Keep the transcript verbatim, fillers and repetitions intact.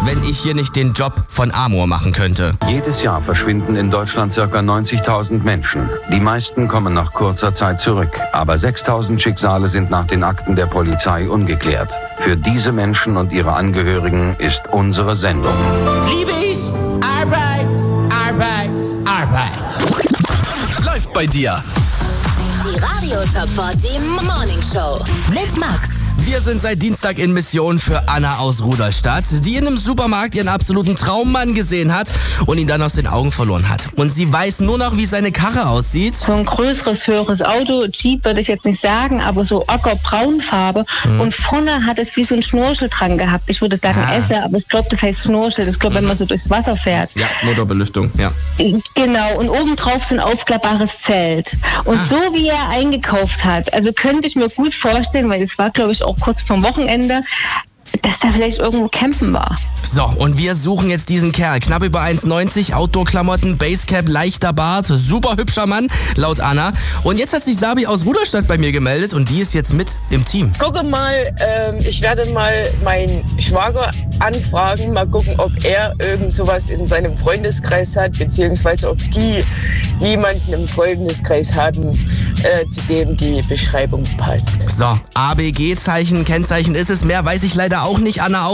wenn ich hier nicht den Job von Amor machen könnte. Jedes Jahr verschwinden in Deutschland ca. neunzigtausend Menschen. Die meisten kommen nach kurzer Zeit zurück. Aber sechstausend Schicksale sind nach den Akten der Polizei ungeklärt. Für diese Menschen und ihre Angehörigen ist unsere Sendung. Liebe ist Arbeit, Arbeit, Arbeit. Läuft bei dir. Die Radio Top vierzig Morning Show mit Max. Wir sind seit Dienstag in Mission für Anna aus Rudolstadt, die in einem Supermarkt ihren absoluten Traummann gesehen hat und ihn dann aus den Augen verloren hat. Und sie weiß nur noch, wie seine Karre aussieht. So ein größeres, höheres Auto, Jeep würde ich jetzt nicht sagen, aber so ockerbraunfarbe. Mhm. Und vorne hat es wie so ein Schnorchel dran gehabt. Ich würde sagen ah. Esse, aber ich glaube, das heißt Schnorchel. Das glaube, mhm. wenn man so durchs Wasser fährt. Ja, Motorbelüftung, ja. Genau, und obendrauf so ein aufklappbares Zelt. Und ah. so wie er eingekauft hat, also könnte ich mir gut vorstellen, weil das war, glaube ich, auch kurz vorm Wochenende, dass da vielleicht irgendwo campen war. So, und wir suchen jetzt diesen Kerl. Knapp über eins neunzig, Outdoor-Klamotten, Basecap, leichter Bart, super hübscher Mann, laut Anna. Und jetzt hat sich Sabi aus Rudolstadt bei mir gemeldet und die ist jetzt mit im Team. Gucke mal, ähm, ich werde mal meinen Schwager anfragen, mal gucken, ob er irgend sowas in seinem Freundeskreis hat, beziehungsweise ob die jemanden im Freundeskreis haben, äh, zu dem die Beschreibung passt. So, A B G-Zeichen, Kennzeichen ist es, mehr weiß ich leider auch nicht, Anna.